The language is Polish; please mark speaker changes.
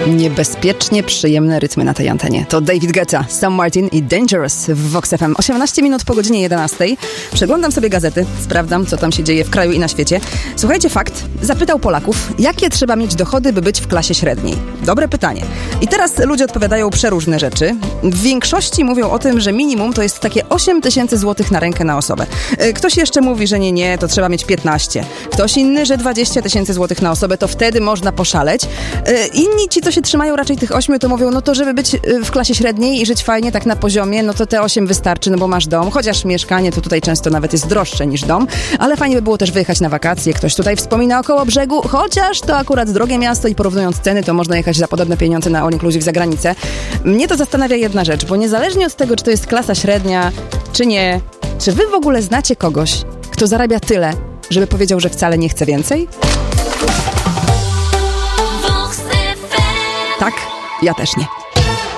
Speaker 1: Niebezpiecznie przyjemne rytmy na tej antenie. To David Guetta, Sam Martin i Dangerous w Vox FM. 18 minut po godzinie 11. Przeglądam sobie gazety, sprawdzam, co tam się dzieje w kraju i na świecie. Słuchajcie, fakt. Zapytał Polaków, jakie trzeba mieć dochody, by być w klasie średniej. Dobre pytanie. I teraz ludzie odpowiadają przeróżne rzeczy. W większości mówią o tym, że minimum to jest takie 8 000 złotych na rękę na osobę. Ktoś jeszcze mówi, że nie, to trzeba mieć 15. Ktoś inny, że 20 000 złotych na osobę, to wtedy można poszaleć. Inni, ci co się trzymają raczej tych 8, to mówią, no to żeby być w klasie średniej i żyć fajnie tak na poziomie, no to te 8 wystarczy, no bo masz dom, chociaż mieszkanie to tutaj często nawet jest droższe niż dom, ale fajnie by było też wyjechać na wakacje. Ktoś tutaj wspomina około brzegu, chociaż to akurat drogie miasto i porównując ceny, to można jechać za podobne pieniądze na all inclusive za granicę. Mnie to zastanawia jedna rzecz, bo niezależnie od tego, czy to jest klasa średnia, czy nie, czy wy w ogóle znacie kogoś, kto zarabia tyle, żeby powiedział, że wcale nie chce więcej? Tak, ja też nie.